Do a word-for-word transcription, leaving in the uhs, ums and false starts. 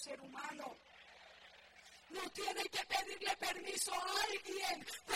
ser humano. No tiene que pedirle permiso a alguien